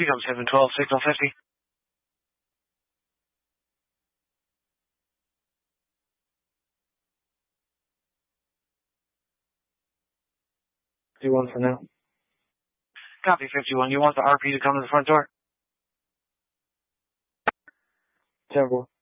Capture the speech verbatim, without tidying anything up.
Become seven twelve, signal fifty. fifty-one for now. Copy, fifty-one. You want the R P to come to the front door? ten four.